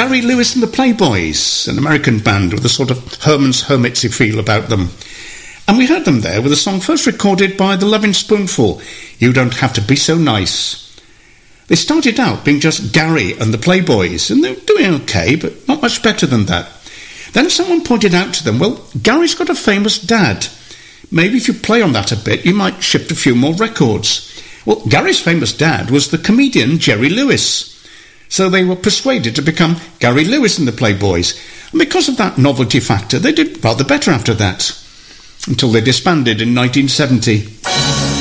Gary Lewis and the Playboys, an American band with a sort of Herman's Hermitsy feel about them. And we heard them there with a song first recorded by the Lovin' Spoonful, You Don't Have to Be So Nice. They started out being just Gary and the Playboys, and they were doing okay, but not much better than that. Then someone pointed out to them, well, Gary's got a famous dad. Maybe if you play on that a bit, you might shift a few more records. Well, Gary's famous dad was the comedian Jerry Lewis. So they were persuaded to become Gary Lewis and the Playboys. And because of that novelty factor, they did rather better after that, until they disbanded in 1970.